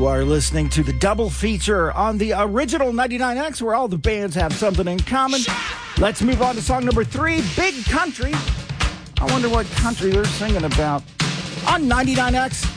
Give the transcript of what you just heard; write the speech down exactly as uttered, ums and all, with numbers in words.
You are listening to the double feature on the original ninety-nine X, where all the bands have something in common. Let's move on to song number three, Big Country. I wonder what country they're singing about on ninety-nine X.